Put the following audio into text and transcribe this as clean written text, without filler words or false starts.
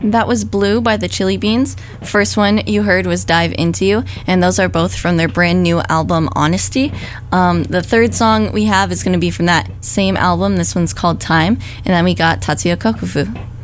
That was Blue by the Chili Beans. First one you heard was Dive Into You, and those are both from their brand new album, Honesty. The third song we have is going to be from that same album. This one's called Time, and then we got Tatsuya Kokufu.